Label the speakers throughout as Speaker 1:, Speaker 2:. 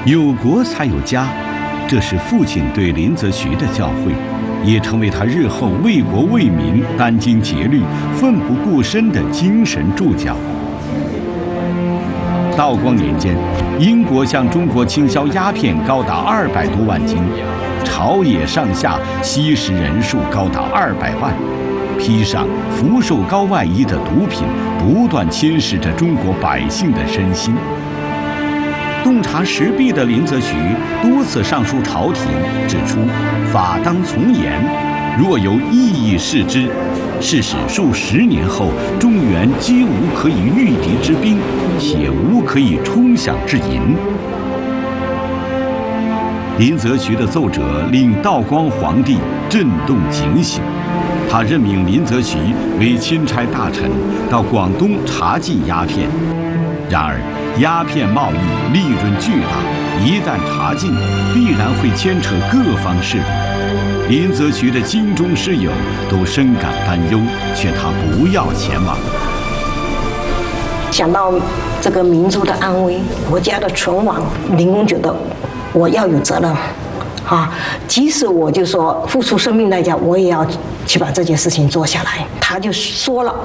Speaker 1: 有国才有家，这是父亲对林则徐的教诲，也成为他日后为国为民、殚精竭虑、奋不顾身的精神注脚。道光年间，英国向中国倾销鸦片高达200多万斤，朝野上下吸食人数高达200万，披上福寿膏外衣的毒品不断侵蚀着中国百姓的身心。洞察时弊的林则徐多次上书朝廷，指出法当从严，若有异议视之，是使数10年后中原皆无可以御敌之兵，且无可以冲饷之银。林则徐的奏折令道光皇帝震动警醒，他任命林则徐为钦差大臣，到广东查禁鸦片。然而，鸦片贸易利润巨大，一旦查禁，必然会牵扯各方势力。林则徐的京中师友都深感担忧，劝他不要前往。
Speaker 2: 想到这个民族的安危、国家的存亡，林公觉得我要有责任，即使我就说付出生命代价，我也要去把这件事情做下来。他就说了，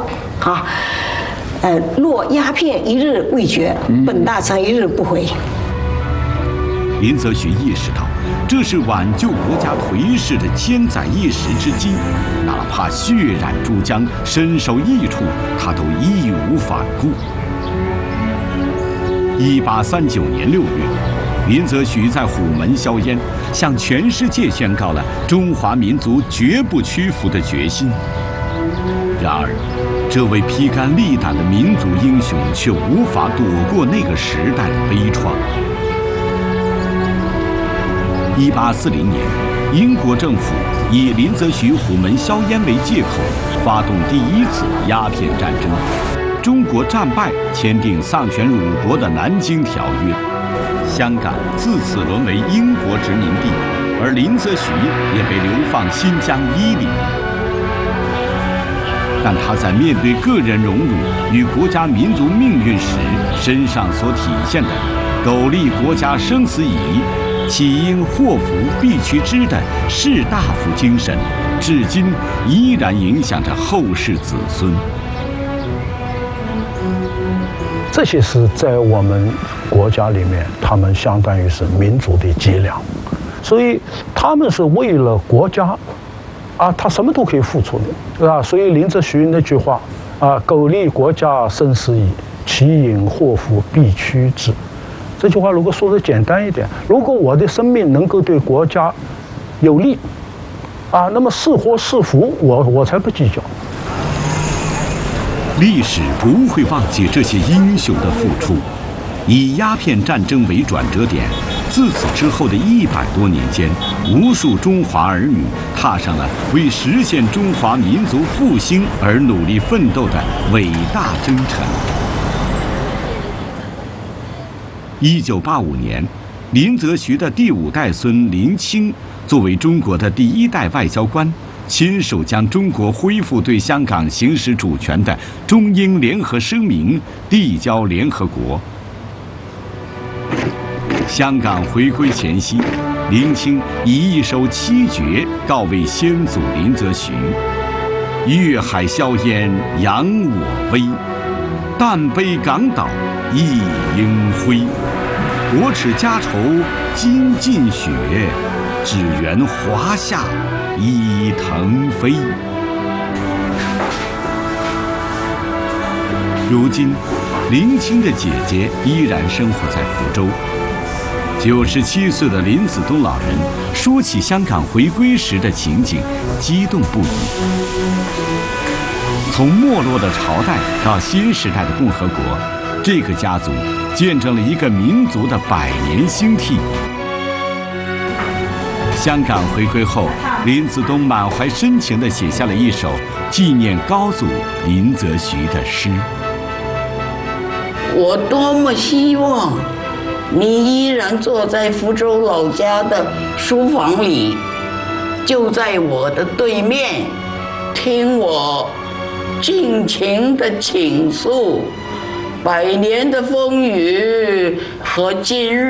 Speaker 2: 若鸦片一日未绝，本大臣一日不回。
Speaker 1: 林则徐意识到，这是挽救国家颓势的千载一时之机，哪怕血染珠江，身受异处，他都义无反顾。1839年6月，林则徐在虎门销烟，向全世界宣告了中华民族绝不屈服的决心。然而，这位披肝沥胆的民族英雄却无法躲过那个时代的悲怆。1840年，英国政府以林则徐虎门销烟为借口，发动第一次鸦片战争。中国战败，签订丧权辱国的《南京条约》，香港自此沦为英国殖民地，而林则徐也被流放新疆伊犁。但他在面对个人荣辱与国家民族命运时，身上所体现的苟利国家生死以，岂因祸福避趋之的士大夫精神，至今依然影响着后世子孙。
Speaker 3: 这些是在我们国家里面，他们相当于是民族的脊梁，所以他们是为了国家他什么都可以付出的，对吧？所以林则徐那句话苟利国家生死以，岂因祸福避趋之。这句话如果说的简单一点，如果我的生命能够对国家有利那么是祸是福我才不计较。
Speaker 1: 历史不会忘记这些英雄的付出。以鸦片战争为转折点，自此之后的100多年间，无数中华儿女踏上了为实现中华民族复兴而努力奋斗的伟大征程。1985年，林则徐的第5代孙林清作为中国的第1代外交官，亲手将中国恢复对香港行使主权的中英联合声明递交联合国。香港回归前夕，林清以一首七绝告慰先祖林则徐：粤海硝烟扬我威，但悲港岛一应辉。国耻家仇今尽雪，只缘华夏已腾飞。如今，林清的姐姐依然生活在福州。97岁的林子东老人说起香港回归时的情景，激动不已。从没落的朝代到新时代的共和国，这个家族见证了一个民族的100年兴替。香港回归后，林子东满怀深情地写下了一首纪念高祖林则徐的诗：
Speaker 4: 我多么希望你依然坐在福州老家的书房里，就在我的对面，听我尽情地倾诉100年的风雨和今日